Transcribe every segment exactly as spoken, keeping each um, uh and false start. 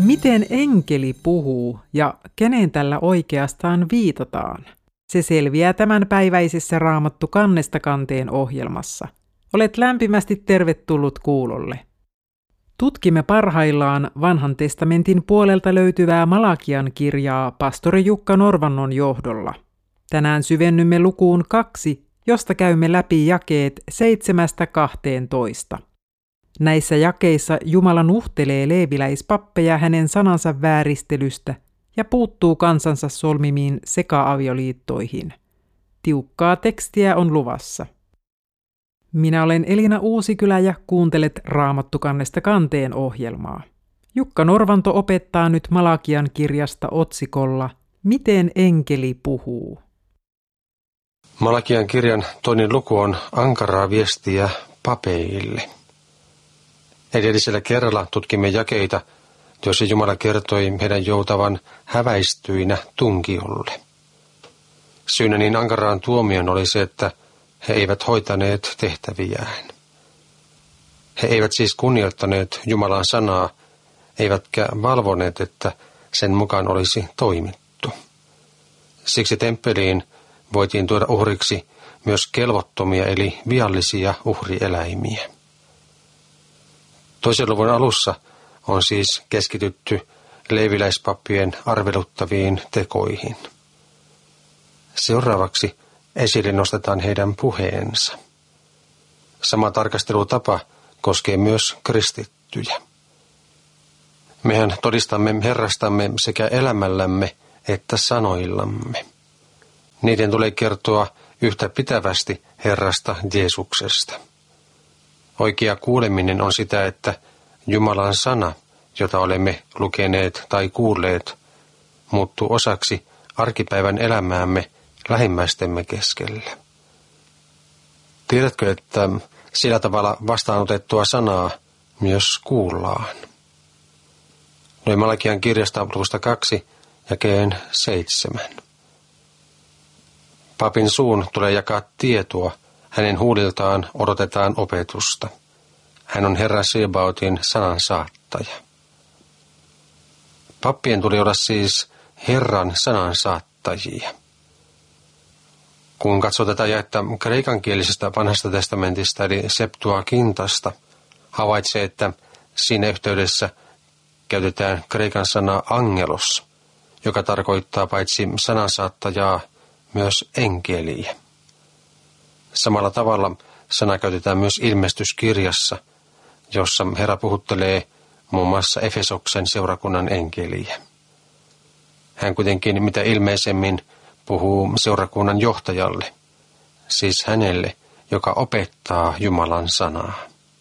Miten enkeli puhuu ja kenen tällä oikeastaan viitataan? Se selviää tämänpäiväisessä Raamattu kannesta kanteen ohjelmassa. Olet lämpimästi tervetullut kuulolle. Tutkimme parhaillaan Vanhan testamentin puolelta löytyvää Malakian kirjaa pastori Jukka Norvannon johdolla. Tänään syvennymme lukuun kaksi, josta käymme läpi jakeet seitsemästä kahteentoista. Näissä jakeissa Jumala nuhtelee leeviläispappeja hänen sanansa vääristelystä ja puuttuu kansansa solmimiin seka-avioliittoihin. Tiukkaa tekstiä on luvassa. Minä olen Elina Uusikylä ja kuuntelet Raamattu kannesta kanteen ohjelmaa. Jukka Norvanto opettaa nyt Malakian kirjasta otsikolla Miten enkeli puhuu? Malakian kirjan toinen luku on ankaraa viestiä papeille. Edellisellä kerralla tutkimme jakeita, joissa Jumala kertoi heidän joutavan häväistyinä tunkiolle. Syynä niin ankaraan tuomion oli se, että he eivät hoitaneet tehtäviään. He eivät siis kunnioittaneet Jumalan sanaa, eivätkä valvoneet, että sen mukaan olisi toimittu. Siksi temppeliin voitiin tuoda uhriksi myös kelvottomia eli viallisia uhrieläimiä. Toisen luvun alussa on siis keskitytty leeviläispappien arveluttaviin tekoihin. Seuraavaksi esille nostetaan heidän puheensa. Sama tarkastelutapa koskee myös kristittyjä. Mehän todistamme Herrastamme sekä elämällämme että sanoillamme. Niiden tulee kertoa yhtä pitävästi Herrasta Jeesuksesta. Oikea kuuleminen on sitä, että Jumalan sana, jota olemme lukeneet tai kuulleet, muuttuu osaksi arkipäivän elämäämme lähimmäistemme keskellä. Tiedätkö, että sillä tavalla vastaanotettua sanaa myös kuullaan? Lue Malakian kirjasta luvusta kaksi jakeen seitsemän. Papin suun tulee jakaa tietoa, hänen huuliltaan odotetaan opetusta. Hän on Herran Sebaotin sanan saattaja. Pappien tuli olla siis Herran sanan saattajia. Kun katsoo tätä jaetta kreikankielisestä vanhasta testamentista eli Septuagintasta, havaitsee, että siinä yhteydessä käytetään kreikan sanaa angelos, joka tarkoittaa paitsi sanansaattajaa myös enkeliä. Samalla tavalla sana käytetään myös ilmestyskirjassa, jossa Herra puhuttelee muun muassa Efesoksen seurakunnan enkeliä. Hän kuitenkin mitä ilmeisemmin puhuu seurakunnan johtajalle, siis hänelle, joka opettaa Jumalan sanaa.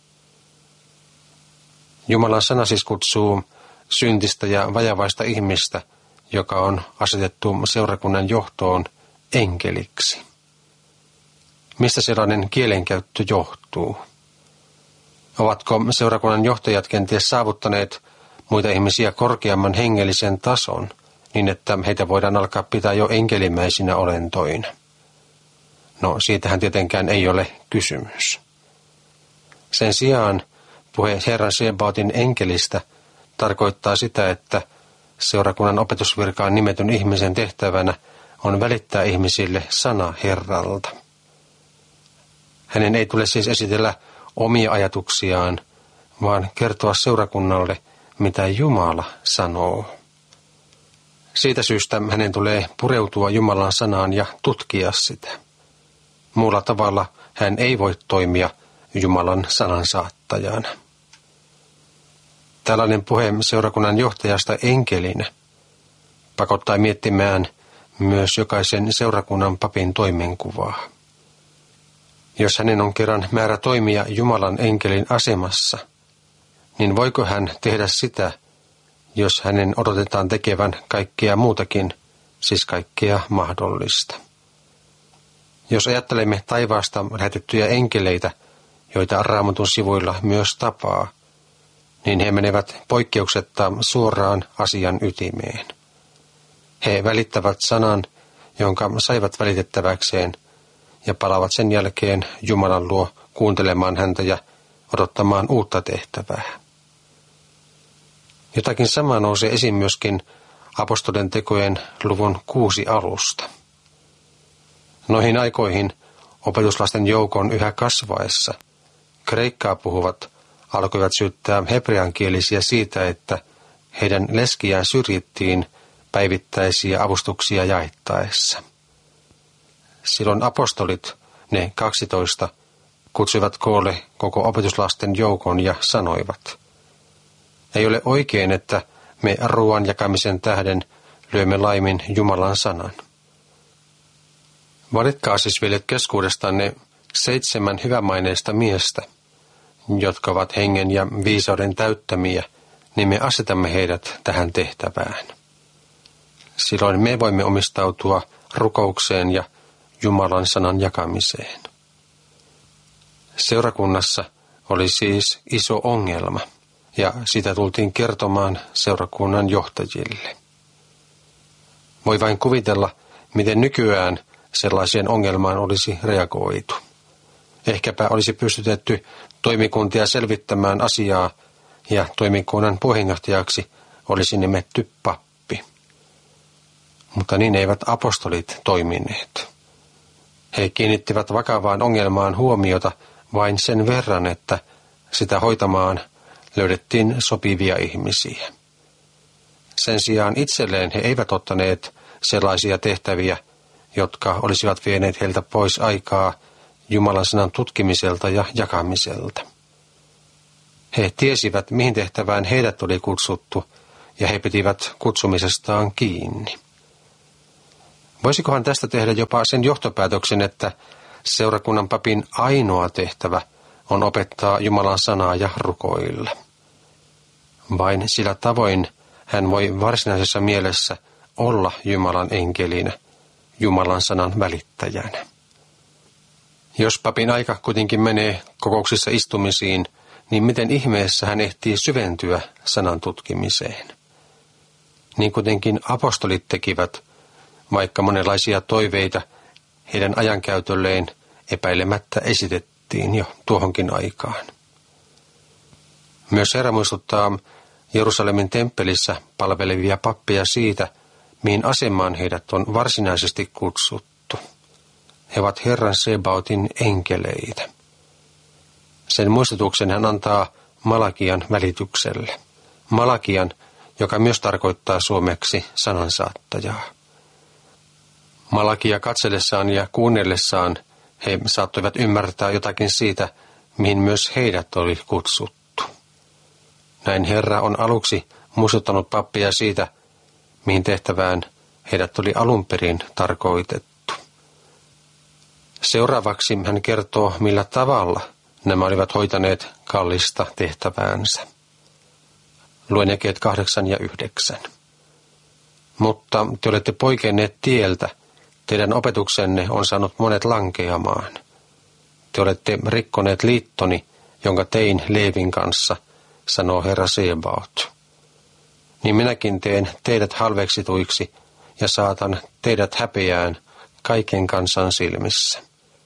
Jumalan sana siis kutsuu syntistä ja vajavaista ihmistä, joka on asetettu seurakunnan johtoon enkeliksi. Mistä sellainen kielenkäyttö johtuu? Ovatko seurakunnan johtajat kenties saavuttaneet muita ihmisiä korkeamman hengellisen tason, niin että heitä voidaan alkaa pitää jo enkelimäisinä olentoina? No, siitähän tietenkään ei ole kysymys. Sen sijaan puhe Herran Sebaotin enkelistä tarkoittaa sitä, että seurakunnan opetusvirkaan nimetyn ihmisen tehtävänä on välittää ihmisille sana Herralta. Hänen ei tule siis esitellä omia ajatuksiaan, vaan kertoa seurakunnalle, mitä Jumala sanoo. Siitä syystä hänen tulee pureutua Jumalan sanaan ja tutkia sitä. Muulla tavalla hän ei voi toimia Jumalan sanan saattajana. Tällainen puhe seurakunnan johtajasta enkelinä pakottaa miettimään myös jokaisen seurakunnan papin toimenkuvaa. Jos hänen on kerran määrä toimia Jumalan enkelin asemassa, niin voiko hän tehdä sitä, jos hänen odotetaan tekevän kaikkea muutakin, siis kaikkea mahdollista? Jos ajattelemme taivaasta lähetettyjä enkeleitä, joita Raamatun sivuilla myös tapaa, niin he menevät poikkeuksetta suoraan asian ytimeen. He välittävät sanan, jonka saivat välitettäväkseen, ja palaavat sen jälkeen Jumalan luo kuuntelemaan häntä ja odottamaan uutta tehtävää. Jotakin samaa nousee esiin myöskin apostolien tekojen luvun kuusi alusta. Noihin aikoihin opetuslasten joukon yhä kasvaessa kreikkaa puhuvat alkoivat syyttää hebreankielisiä siitä, että heidän leskiään syrjittiin päivittäisiä avustuksia jaettaessa. Silloin apostolit, ne kaksitoista, kutsuivat koolle koko opetuslasten joukon ja sanoivat: ei ole oikein, että me ruoan jakamisen tähden lyömme laimin Jumalan sanan. Valitkaa siis vielä keskuudestanne seitsemän hyvämaineista miestä, jotka ovat hengen ja viisauden täyttämiä, niin me asetamme heidät tähän tehtävään. Silloin me voimme omistautua rukoukseen ja Jumalan sanan jakamiseen. Seurakunnassa oli siis iso ongelma, ja sitä tultiin kertomaan seurakunnan johtajille. Voi vain kuvitella, miten nykyään sellaiseen ongelmaan olisi reagoitu. Ehkäpä olisi pystytetty toimikuntia selvittämään asiaa, ja toimikunnan puheenjohtajaksi olisi nimetty pappi. Mutta niin eivät apostolit toimineet. He kiinnittivät vakavaan ongelmaan huomiota vain sen verran, että sitä hoitamaan löydettiin sopivia ihmisiä. Sen sijaan itselleen he eivät ottaneet sellaisia tehtäviä, jotka olisivat vieneet heiltä pois aikaa Jumalan sanan tutkimiselta ja jakamiselta. He tiesivät, mihin tehtävään heidät oli kutsuttu, ja he pitivät kutsumisestaan kiinni. Voisikohan tästä tehdä jopa sen johtopäätöksen, että seurakunnan papin ainoa tehtävä on opettaa Jumalan sanaa ja rukoilla? Vain sillä tavoin hän voi varsinaisessa mielessä olla Jumalan enkelinä, Jumalan sanan välittäjänä. Jos papin aika kuitenkin menee kokouksissa istumisiin, niin miten ihmeessä hän ehtii syventyä sanan tutkimiseen? Niin kuitenkin apostolit tekivät, vaikka monenlaisia toiveita heidän ajankäytölleen epäilemättä esitettiin jo tuohonkin aikaan. Myös Herra muistuttaa Jerusalemin temppelissä palvelevia pappeja siitä, mihin asemaan heidät on varsinaisesti kutsuttu. He ovat Herran Sebaotin enkeleitä. Sen muistutuksen hän antaa Malakian välityksellä. Malakian, joka myös tarkoittaa suomeksi sanansaattajaa. Malakia katsellessaan ja kuunnellessaan he saattoivat ymmärtää jotakin siitä, mihin myös heidät oli kutsuttu. Näin Herra on aluksi muistuttanut pappia siitä, mihin tehtävään heidät oli alun perin tarkoitettu. Seuraavaksi hän kertoo, millä tavalla nämä olivat hoitaneet kallista tehtäväänsä. Luen jakeet kahdeksan ja yhdeksän. Mutta te olette poikenneet tieltä, teidän opetuksenne on saanut monet lankeamaan. Te olette rikkoneet liittoni, jonka tein Leevin kanssa, sanoo Herra Sebaot. Niin minäkin teen teidät halveksituiksi ja saatan teidät häpeään kaiken kansan silmissä.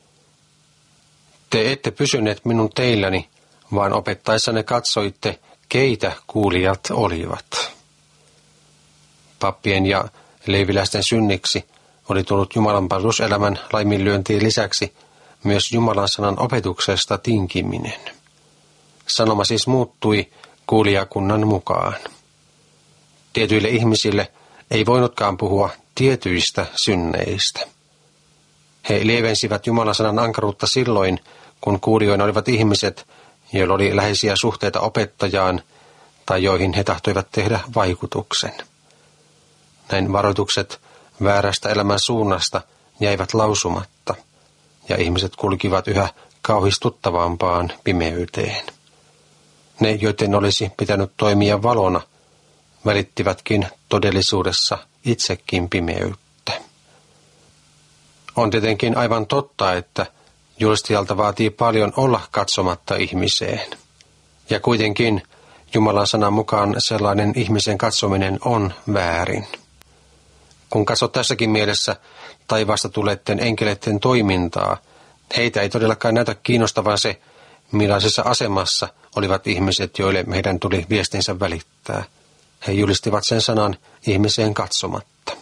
Te ette pysyneet minun teilläni, vaan opettaessanne katsoitte, keitä kuulijat olivat. Pappien ja leiviläisten synniksi oli tullut Jumalan palveluselämän laiminlyöntiin lisäksi myös Jumalan sanan opetuksesta tinkiminen. Sanoma siis muuttui kuulijakunnan mukaan. Tietyille ihmisille ei voinutkaan puhua tietyistä synneistä. He lievensivät Jumalan sanan ankaruutta silloin, kun kuulijoina olivat ihmiset, joilla oli läheisiä suhteita opettajaan tai joihin he tahtoivat tehdä vaikutuksen. Näin varoitukset väärästä elämän suunnasta jäivät lausumatta, ja ihmiset kulkivat yhä kauhistuttavampaan pimeyteen. Ne, joiden olisi pitänyt toimia valona, välittivätkin todellisuudessa itsekin pimeyttä. On tietenkin aivan totta, että julistajalta vaatii paljon olla katsomatta ihmiseen. Ja kuitenkin Jumalan sanan mukaan sellainen ihmisen katsominen on väärin. Kun katsot tässäkin mielessä taivaasta tulleiden enkeleiden toimintaa, heitä ei todellakaan näytä kiinnostavan se, millaisessa asemassa olivat ihmiset, joille meidän tuli viestinsä välittää. he julistivat sen sanan ihmiseen katsomatta.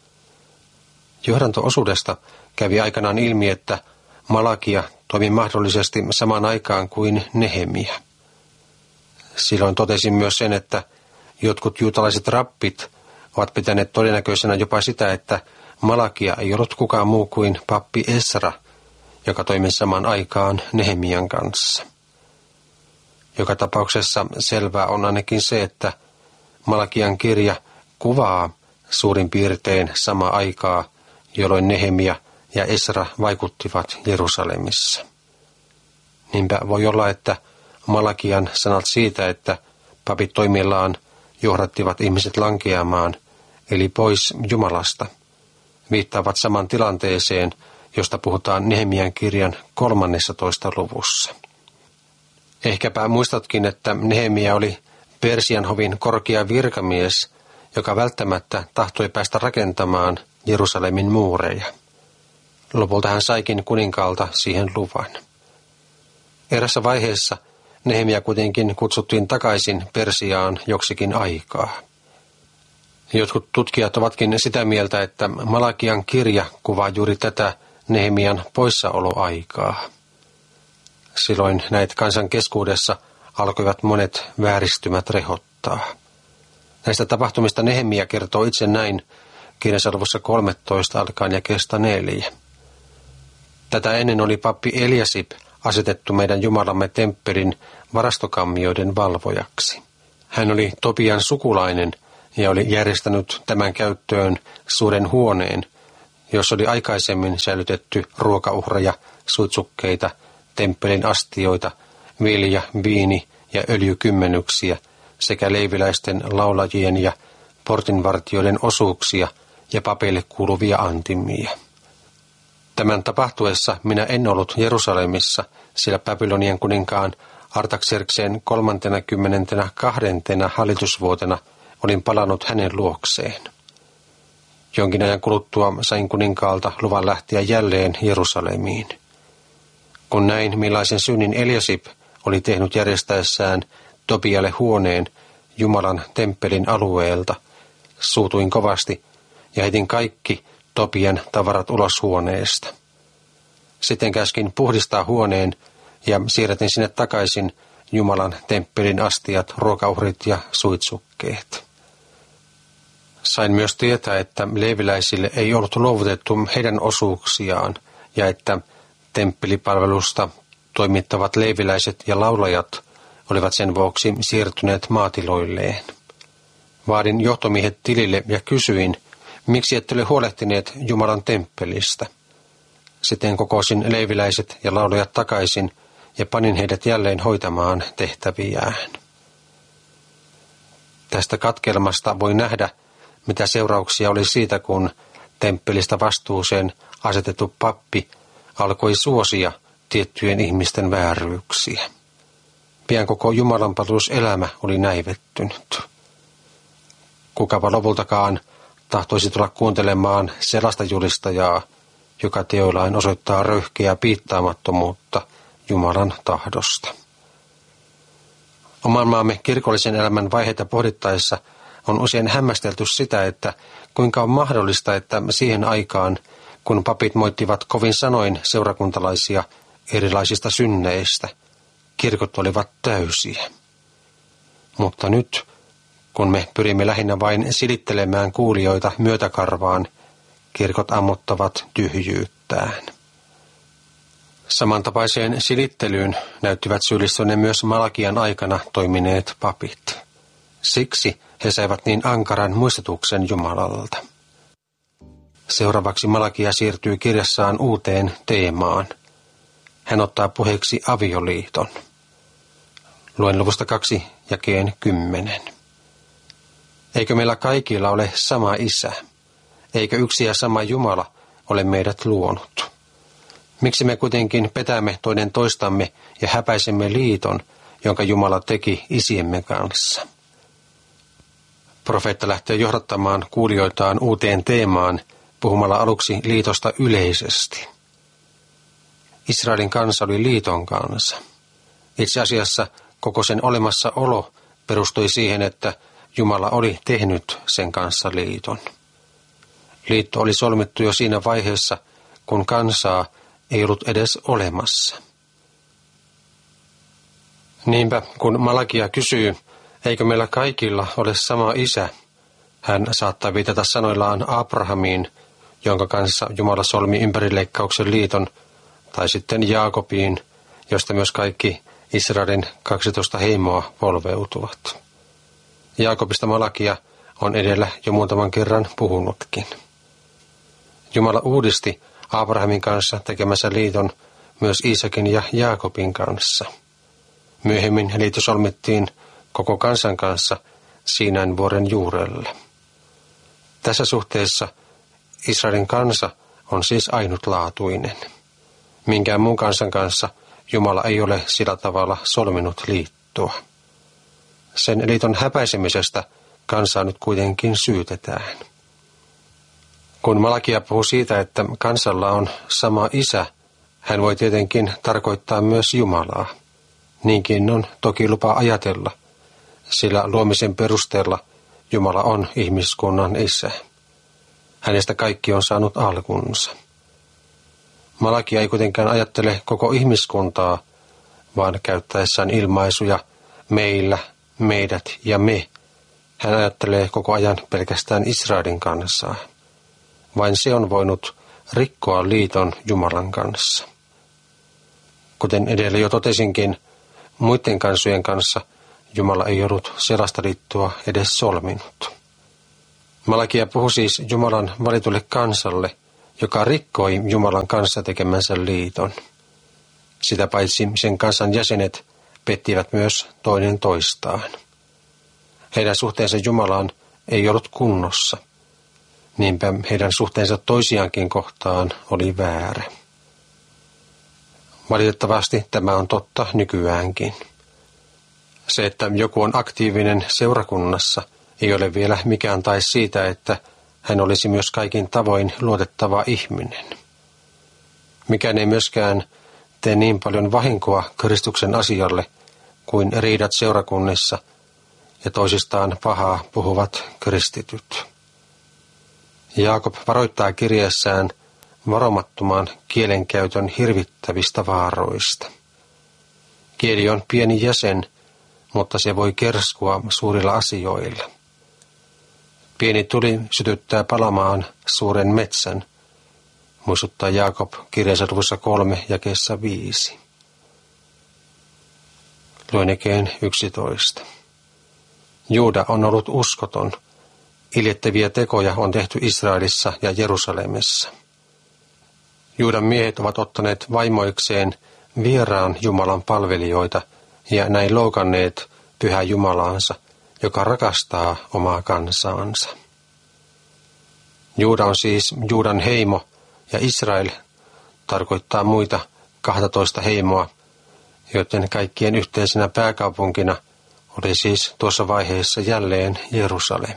Johdanto-osuudesta kävi aikanaan ilmi, että Malakia toimi mahdollisesti samaan aikaan kuin Nehemia. Silloin totesin myös sen, että jotkut juutalaiset rappit ovat pitäneet todennäköisenä jopa sitä, että Malakia ei ollut kukaan muu kuin pappi Esra, joka toimi samaan aikaan Nehemian kanssa. Joka tapauksessa selvää on ainakin se, että Malakian kirja kuvaa suurin piirtein samaa aikaa, jolloin Nehemia ja Esra vaikuttivat Jerusalemissa. Niinpä voi olla, että Malakian sanat siitä, että papit toimillaan johdattivat ihmiset lankeamaan, eli pois Jumalasta, viittaavat saman tilanteeseen, josta puhutaan Nehemian kirjan kolmannessatoista luvussa. Ehkäpä muistatkin, että Nehemia oli Persian hovin korkea virkamies, joka välttämättä tahtoi päästä rakentamaan Jerusalemin muureja. Lopulta hän saikin kuninkaalta siihen luvan. Erässä vaiheessa Nehemia kuitenkin kutsuttiin takaisin Persiaan joksikin aikaa. Jotkut tutkijat ovatkin sitä mieltä, että Malakian kirja kuvaa juuri tätä Nehemian poissaoloaikaa. Silloin näitä kansan keskuudessa alkoivat monet vääristymät rehottaa. Näistä tapahtumista Nehemia kertoo itse näin kirjansa luvussa kolmetoista alkaen jakeesta neljä. Tätä ennen oli pappi Eliasib asetettu meidän Jumalamme temppelin varastokammioiden valvojaksi. Hän oli Tobian sukulainen ja oli järjestänyt tämän käyttöön suuren huoneen, jossa oli aikaisemmin säilytetty ruokauhreja, suitsukkeita, temppelin astioita, vilja, viini ja öljykymmenyksiä sekä leiviläisten, laulajien ja portinvartijoiden osuuksia ja papeille kuuluvia antimia. Tämän tapahtuessa minä en ollut Jerusalemissa, sillä Babylonian kuninkaan Artaxerxen kolmantenakymmenentenä kahdentena hallitusvuotena olin palannut hänen luokseen. Jonkin ajan kuluttua sain kuninkaalta luvan lähteä jälleen Jerusalemiin. Kun näin, millaisen synnin Eliasib oli tehnyt järjestäessään Tobialle huoneen Jumalan temppelin alueelta, suutuin kovasti ja heitin kaikki Tobian tavarat ulos huoneesta. Sitten käskin puhdistaa huoneen ja siirretin sinne takaisin Jumalan temppelin astiat, ruokauhrit ja suitsukkeet. Sain myös tietää, että leiviläisille ei ollut luovutettu heidän osuuksiaan ja että temppelipalvelusta toimittavat leiviläiset ja laulajat olivat sen vuoksi siirtyneet maatiloilleen. Vaadin johtomiehet tilille ja kysyin, miksi ette ole huolehtineet Jumalan temppelistä. Sitten kokosin leiviläiset ja laulajat takaisin ja panin heidät jälleen hoitamaan tehtäviään. Tästä katkelmasta voi nähdä, mitä seurauksia oli siitä, kun temppelistä vastuuseen asetettu pappi alkoi suosia tiettyjen ihmisten vääryyksiä. Pian koko jumalanpalveluselämä oli näivettynyt. Kukapa lopultakaan tahtoisi tulla kuuntelemaan sellaista julistajaa, joka teoillaan osoittaa röyhkeää piittaamattomuutta Jumalan tahdosta. Oman maamme kirkollisen elämän vaiheita pohdittaessa on usein hämmästelty sitä, että kuinka on mahdollista, että siihen aikaan, kun papit moittivat kovin sanoin seurakuntalaisia erilaisista synneistä, kirkot olivat täysiä. Mutta nyt, kun me pyrimme lähinnä vain silittelemään kuulijoita myötäkarvaan, kirkot ammottavat tyhjyyttään. Samantapaiseen silittelyyn näyttivät syyllistyneen myös Malakian aikana toimineet papit. Siksi he saivat niin ankaran muistutuksen Jumalalta. Seuraavaksi Malakia siirtyy kirjassaan uuteen teemaan. Hän ottaa puheeksi avioliiton. Luen luvusta kaksi jakeen kymmenen. Eikö meillä kaikilla ole sama isä? Eikö yksi ja sama Jumala ole meidät luonut? Miksi me kuitenkin petämme toinen toistamme ja häpäisemme liiton, jonka Jumala teki isiemme kanssa? Profeetta lähtee johdattamaan kuulijoitaan uuteen teemaan puhumalla aluksi liitosta yleisesti. Israelin kansa oli liiton kansa. Itse asiassa koko sen olemassaolo perustui siihen, että Jumala oli tehnyt sen kanssa liiton. Liitto oli solmittu jo siinä vaiheessa, kun kansaa ei ollut edes olemassa. Niinpä, kun Malakia kysyy, eikö meillä kaikilla ole sama isä, hän saattaa viitata sanoillaan Abrahamiin, jonka kanssa Jumala solmi ympärileikkauksen liiton, tai sitten Jaakobiin, josta myös kaikki Israelin kaksitoista heimoa polveutuvat. Jaakobista Malakia on edellä jo muutaman kerran puhunutkin. Jumala uudisti Abrahamin kanssa tekemänsä liiton myös Iisakin ja Jaakobin kanssa. Myöhemmin liitto solmittiin koko kansan kanssa Siinain vuoren juurella. Tässä suhteessa Israelin kansa on siis ainutlaatuinen. Minkään muun kansan kanssa Jumala ei ole sillä tavalla solminut liittoa. Sen liiton häpäisemisestä kansaa nyt kuitenkin syytetään. Kun Malakia puhuu siitä, että kansalla on sama isä, hän voi tietenkin tarkoittaa myös Jumalaa. Niinkin on toki lupa ajatella, sillä luomisen perusteella Jumala on ihmiskunnan isä. Hänestä kaikki on saanut alkunsa. Malakia ei kuitenkaan ajattele koko ihmiskuntaa, vaan käyttäessään ilmaisuja meillä, meidät ja me. Hän ajattelee koko ajan pelkästään Israelin kansaa. Vain se on voinut rikkoa liiton Jumalan kanssa. Kuten edellä jo totesinkin, muiden kansojen kanssa Jumala ei ollut sellaista liittoa edes solminut. Malakia puhui siis Jumalan valitulle kansalle, joka rikkoi Jumalan kanssa tekemänsä liiton. Sitä paitsi sen kansan jäsenet pettivät myös toinen toistaan. Heidän suhteensa Jumalaan ei ollut kunnossa. Niinpä heidän suhteensa toisiaankin kohtaan oli väärä. Valitettavasti tämä on totta nykyäänkin. Se, että joku on aktiivinen seurakunnassa, ei ole vielä mikään tae siitä, että hän olisi myös kaikin tavoin luotettava ihminen. Mikään ei myöskään tee niin paljon vahinkoa Kristuksen asialle kuin riidat seurakunnissa ja toisistaan pahaa puhuvat kristityt. Jaakob varoittaa kirjeessään varomattoman kielenkäytön hirvittävistä vaaroista. Kieli on pieni jäsen, mutta se voi kerskua suurilla asioilla. Pieni tuli sytyttää palamaan suuren metsän, muistuttaa Jaakob kirjeensä luvussa kolme jakeessa viisi. Luen ekeen yksitoista. Juuda on ollut uskoton. Iljettäviä tekoja on tehty Israelissa ja Jerusalemissa. Juudan miehet ovat ottaneet vaimoikseen vieraan Jumalan palvelijoita ja näin loukanneet pyhää Jumalaansa, joka rakastaa omaa kansaansa. Juuda on siis Juudan heimo ja Israel tarkoittaa muita kahtatoista heimoa, joiden kaikkien yhteisenä pääkaupunkina oli siis tuossa vaiheessa jälleen Jerusalem.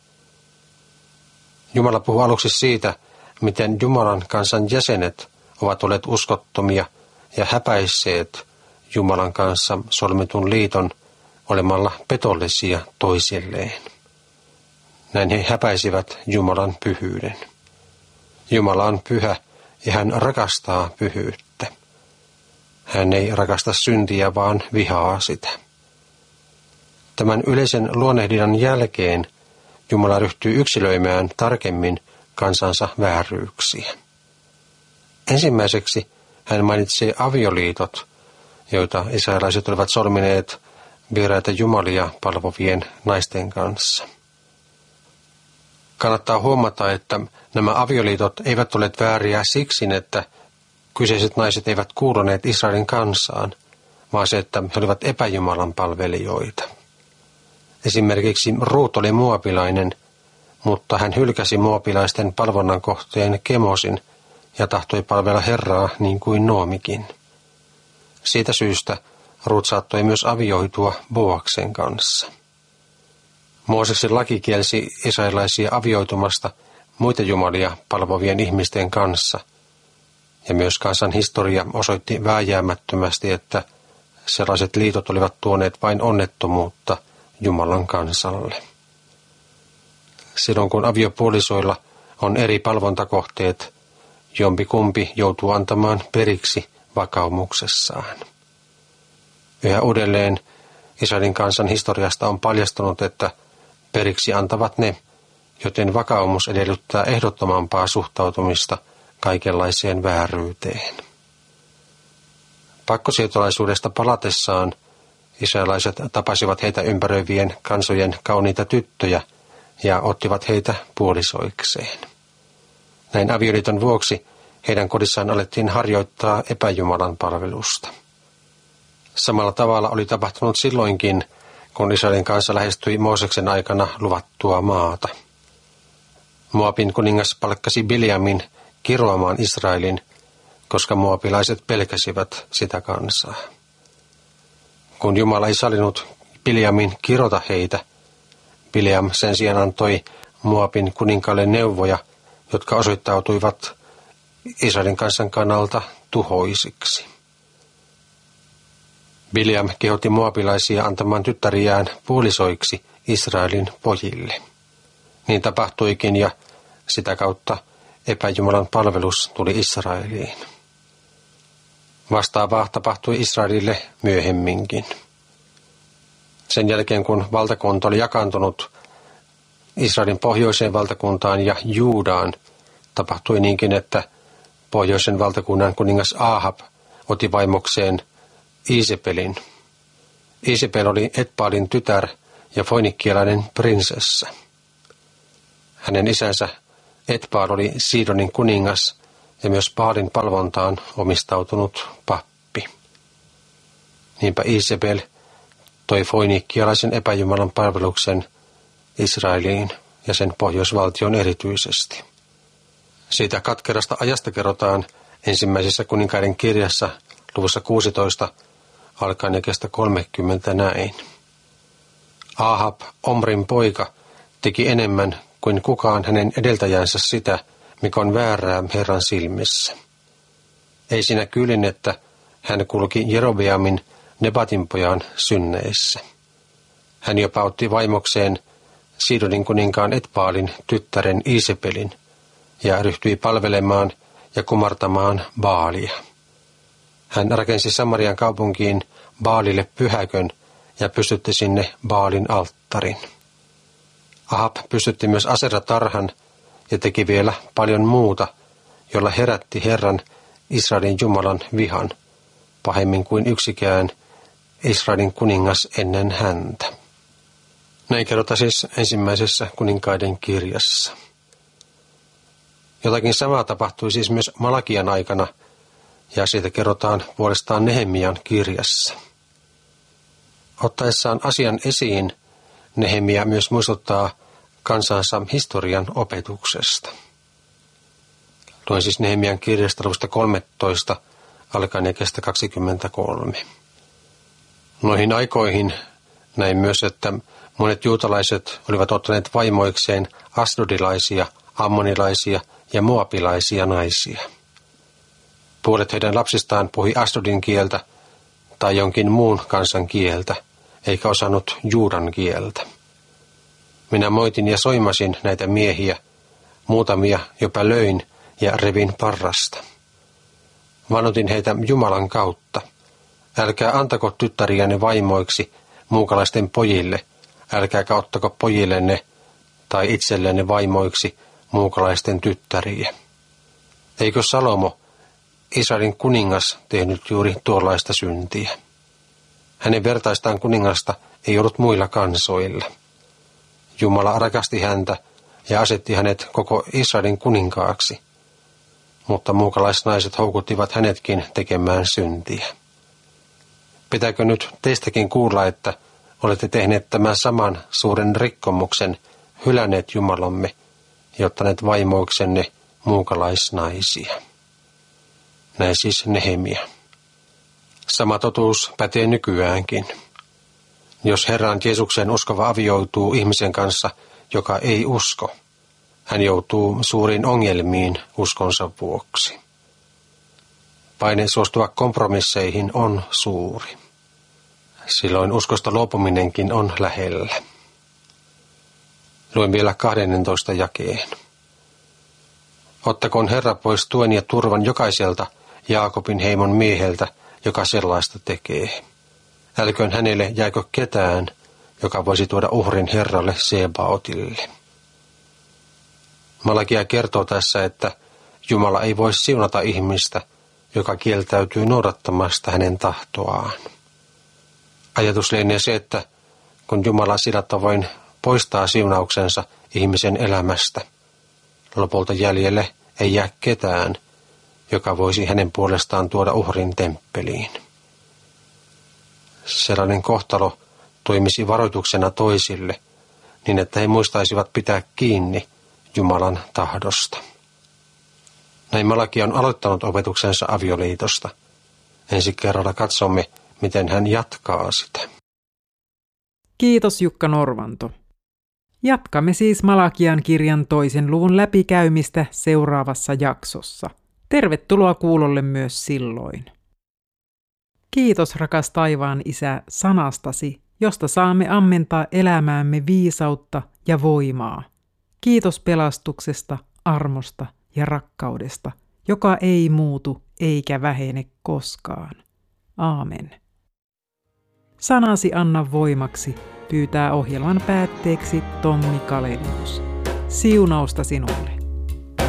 Jumala puhuu aluksi siitä, miten Jumalan kansan jäsenet ovat olleet uskottomia ja häpäisseet Jumalan kanssa solmitun liiton olemalla petollisia toisilleen. Näin he häpäisivät Jumalan pyhyyden. Jumala on pyhä ja hän rakastaa pyhyyttä. Hän ei rakasta syntiä, vaan vihaa sitä. Tämän yleisen luonnehdinnan jälkeen Jumala ryhtyy yksilöimään tarkemmin kansansa vääryyksiä. Ensimmäiseksi hän mainitsee avioliitot, joita israelaiset olivat solmineet vieraita jumalia palvovien naisten kanssa. Kannattaa huomata, että nämä avioliitot eivät ole vääriä siksi, että kyseiset naiset eivät kuuluneet Israelin kansaan, vaan se, että he olivat epäjumalan palvelijoita. Esimerkiksi Ruut oli moabilainen, mutta hän hylkäsi moabilaisten palvonnan kohteen Kemosin ja tahtoi palvella Herraa niin kuin Noomikin. Siitä syystä Ruut saattoi myös avioitua Boaksen kanssa. Mooseksen laki kielsi israelaisia avioitumasta muita jumalia palvovien ihmisten kanssa, ja myös kansan historia osoitti vääjäämättömästi, että sellaiset liitot olivat tuoneet vain onnettomuutta Jumalan kansalle. silloin kun aviopuolisoilla on eri palvontakohteet, jompikumpi joutuu antamaan periksi vakaumuksessaan. Yhä uudelleen Israelin kansan historiasta on paljastunut, että periksi antavat ne, joten vakaumus edellyttää ehdottomampaa suhtautumista kaikenlaiseen vääryyteen. Pakkosiirtolaisuudesta palatessaan israelaiset tapasivat heitä ympäröivien kansojen kauniita tyttöjä ja ottivat heitä puolisoikseen. Näin avioliiton vuoksi heidän kodissaan alettiin harjoittaa epäjumalan palvelusta. Samalla tavalla oli tapahtunut silloinkin, kun Israelin kanssa lähestyi Mooseksen aikana luvattua maata. Moabin kuningas palkkasi Biljamin kiroamaan Israelin, koska moabilaiset pelkäsivät sitä kansaa. Kun Jumala ei sallinut Biljamin kirota heitä, Biljam sen sijaan antoi Moabin kuninkaalle neuvoja, jotka osoittautuivat Israelin kansan kannalta tuhoisiksi. Biljam kehotti moabilaisia antamaan tyttäriään puolisoiksi Israelin pojille. Niin tapahtuikin ja sitä kautta epäjumalan palvelus tuli Israeliin. Vastaavaa tapahtui Israelille myöhemminkin. Sen jälkeen kun valtakunta oli jakaantunut Israelin pohjoiseen valtakuntaan ja Juudaan, tapahtui niinkin, että pohjoisen valtakunnan kuningas Ahab otti vaimokseen Iisepelin. Iisepel oli Etbaalin tytär ja foinikkialainen prinsessa. Hänen isänsä Etbaal oli Siidonin kuningas ja myös Baalin palvontaan omistautunut pappi. Niinpä Iisepel toi foinikkialaisen epäjumalan palveluksen Israeliin ja sen pohjoisvaltion erityisesti. Siitä katkerasta ajasta kerrotaan ensimmäisessä kuninkaiden kirjassa luvussa kuusitoista alkaen jakeesta kolmekymmentä näin. Ahab, Omrin poika, teki enemmän kuin kukaan hänen edeltäjänsä sitä, mikä on väärää Herran silmissä. Ei siinä kyllin, että hän kulki Jerobeamin Nebatin pojan synneissä. Hän jopa otti vaimokseen Siidonin kuninkaan Etbaalin tyttären Iisepelin ja ryhtyi palvelemaan ja kumartamaan Baalia. Hän rakensi Samarian kaupunkiin Baalille pyhäkön ja pystytti sinne Baalin alttarin. Ahab pystytti myös Asera-tarhan ja teki vielä paljon muuta, jolla herätti Herran Israelin Jumalan vihan, pahemmin kuin yksikään Israelin kuningas ennen häntä. Näin kerrotaan siis ensimmäisessä kuninkaiden kirjassa. Jotakin samaa tapahtui siis myös Malakian aikana, ja siitä kerrotaan puolestaan Nehemian kirjassa. Ottaessaan asian esiin, Nehemia myös muistuttaa kansansa historian opetuksesta. Luen siis Nehemian kirjasta luvusta kolmetoista alkaen jakeesta kaksikymmentäkolme. Noihin aikoihin näin myös, että monet juutalaiset olivat ottaneet vaimoikseen asdodilaisia, ammonilaisia ja moabilaisia naisia. Puolet heidän lapsistaan puhui asdodin kieltä tai jonkin muun kansan kieltä, eikä osannut juudan kieltä. Minä moitin ja soimasin näitä miehiä, muutamia jopa löin ja revin parrasta. Vannotin heitä Jumalan kautta. Älkää antako tyttäriänne vaimoiksi muukalaisten pojille, älkääkä ottako pojillenne tai itsellenne vaimoiksi muukalaisten tyttäriä. Eikö Salomo, Israelin kuningas, tehnyt juuri tuollaista syntiä? Hänen vertaistaan kuningasta ei ollut muilla kansoilla. Jumala rakasti häntä ja asetti hänet koko Israelin kuninkaaksi, mutta muukalaisnaiset houkuttivat hänetkin tekemään syntiä. Pitääkö nyt teistäkin kuulla, että olette tehneet tämän saman suuren rikkomuksen, hylänneet Jumalamme ja ottaneet vaimoiksenne muukalaisnaisia? Näin siis Nehemia. Sama totuus pätee nykyäänkin. Jos Herran Jeesukseen uskova avioituu ihmisen kanssa, joka ei usko, hän joutuu suuriin ongelmiin uskonsa vuoksi. Paine suostua kompromisseihin on suuri. Silloin uskosta luopuminenkin on lähellä. Luen vielä kahdennentoista jakeen. Ottakoon Herra pois tuen ja turvan jokaiselta Jaakobin heimon mieheltä, joka sellaista tekee. Älköön hänelle jääkö ketään, joka voisi tuoda uhrin Herralle Sebaotille. Malakia kertoo tässä, että Jumala ei voi siunata ihmistä, joka kieltäytyy noudattamasta hänen tahtoaan. Ajatus lienee se, että kun Jumala sillä tavoin poistaa siunauksensa ihmisen elämästä, lopulta jäljelle ei jää ketään, joka voisi hänen puolestaan tuoda uhrin temppeliin. Sellainen kohtalo toimisi varoituksena toisille, niin että he muistaisivat pitää kiinni Jumalan tahdosta. Näin Malakia on aloittanut opetuksensa avioliitosta. Ensi kerralla katsomme, miten hän jatkaa sitä. Kiitos Jukka Norvanto. Jatkamme siis Malakian kirjan toisen luvun läpikäymistä seuraavassa jaksossa. Tervetuloa kuulolle myös silloin. Kiitos rakas taivaan Isä sanastasi, josta saamme ammentaa elämäämme viisautta ja voimaa. Kiitos pelastuksesta, armosta ja rakkaudesta, joka ei muutu eikä vähene koskaan. Aamen. Sanasi anna voimaksi, pyytää ohjelman päätteeksi Tommi Kalenius. Siunausta sinulle.